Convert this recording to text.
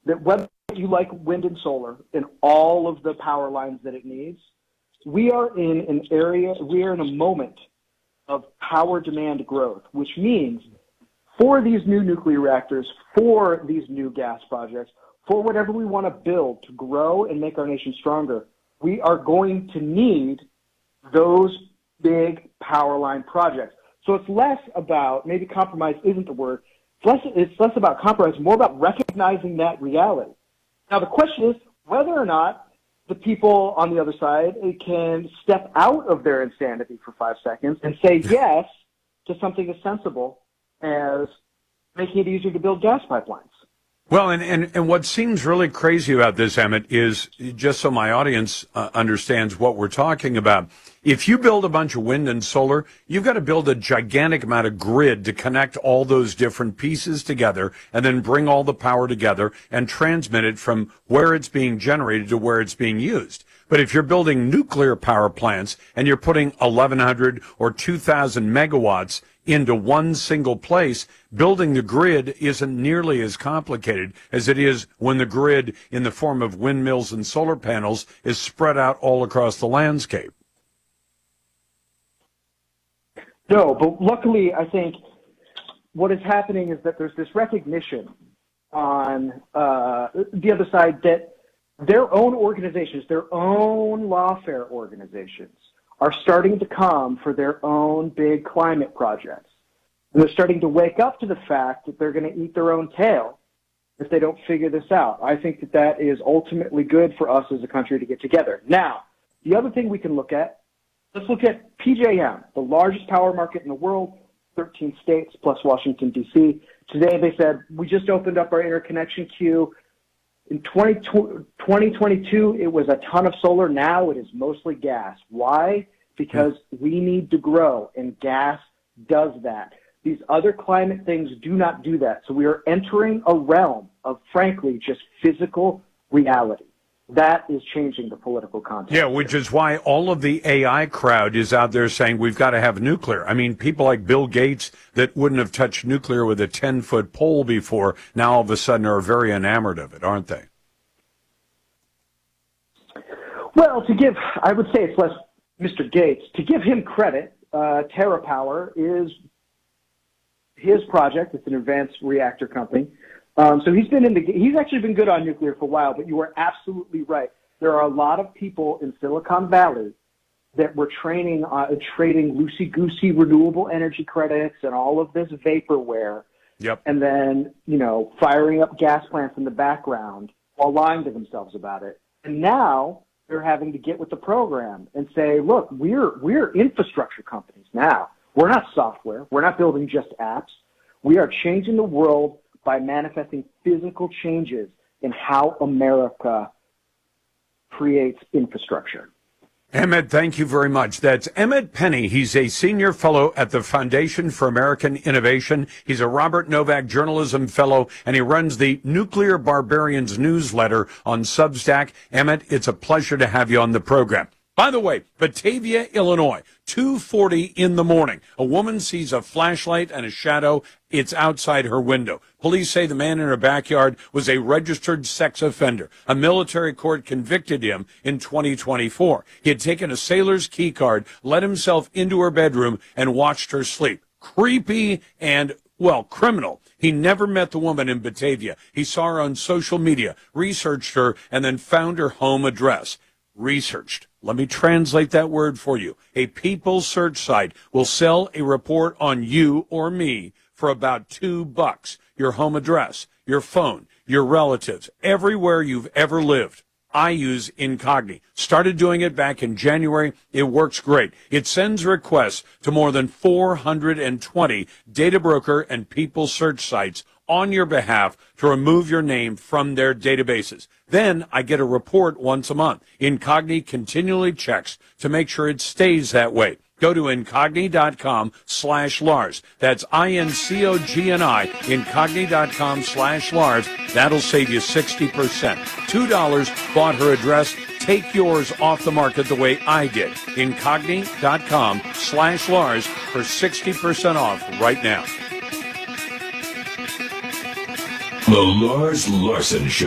that whether you like wind and solar and all of the power lines that it needs, we are in a moment of power demand growth, which means for these new nuclear reactors, for these new gas projects, for whatever we want to build to grow and make our nation stronger, we are going to need those big power line projects. So it's less about, maybe compromise isn't the word, it's less about compromise, more about recognizing that reality. Now the question is whether or not the people on the other side can step out of their insanity for 5 seconds and say yes to something as sensible as making it easier to build gas pipelines. Well, and what seems really crazy about this, Emmett, is just so my audience understands what we're talking about. If you build a bunch of wind and solar, you've got to build a gigantic amount of grid to connect all those different pieces together and then bring all the power together and transmit it from where it's being generated to where it's being used. But if you're building nuclear power plants and you're putting 1,100 or 2,000 megawatts into one single place, building the grid isn't nearly as complicated as it is when the grid in the form of windmills and solar panels is spread out all across the landscape. No, but luckily I think what is happening is that there's this recognition on the other side that their own organizations, their own lawfare organizations, are starting to come for their own big climate projects. And they're starting to wake up to the fact that they're going to eat their own tail if they don't figure this out. I think that that is ultimately good for us as a country to get together. Now, the other thing we can look at, let's look at PJM, the largest power market in the world, 13 states plus Washington, D.C. Today they said, we just opened up our interconnection queue. In 2022, it was a ton of solar. Now it is mostly gas. Why? Because we need to grow, and gas does that. These other climate things do not do that. So we are entering a realm of, frankly, just physical reality. That is changing the political context. Yeah, which is why all of the AI crowd is out there saying we've got to have nuclear. I mean, people like Bill Gates that wouldn't have touched nuclear with a 10-foot pole before, now all of a sudden are very enamored of it, aren't they? Well, I would say it's less Mr. Gates. To give him credit, TerraPower is his project. It's an advanced reactor company. So he's actually been good on nuclear for a while, but you are absolutely right. There are a lot of people in Silicon Valley that were trading loosey-goosey renewable energy credits and all of this vaporware. Yep. And then, firing up gas plants in the background while lying to themselves about it. And now they're having to get with the program and say, look, we're infrastructure companies now. We're not software. We're not building just apps. We are changing the world by manifesting physical changes in how America creates infrastructure. Emmett, thank you very much. That's Emmett Penny. He's a senior fellow at the Foundation for American Innovation. He's a Robert Novak Journalism Fellow, and he runs the Nuclear Barbarians newsletter on Substack. Emmett, it's a pleasure to have you on the program. By the way, Batavia, Illinois, 2:40 in the morning. A woman sees a flashlight and a shadow. It's outside her window. Police say the man in her backyard was a registered sex offender. A military court convicted him in 2024. He had taken a sailor's key card, let himself into her bedroom, and watched her sleep. Creepy and, criminal. He never met the woman in Batavia. He saw her on social media, researched her, and then found her home address. Researched. Let me translate that word for you. A People search site will sell a report on you or me for about $2. Your home address, your phone, your relatives, everywhere you've ever lived. I use Incogni. Started doing it back in January. It works great. It sends requests to more than 420 data broker and People search sites on your behalf to remove your name from their databases. Then I get a report once a month. Incogni continually checks to make sure it stays that way. Go to Incogni.com/Lars. That's INCOGNI, Incogni.com/Lars. That'll save you 60%. $2 bought her address. Take yours off the market the way I did. Incogni.com/Lars for 60% off right now. The Lars Larson Show.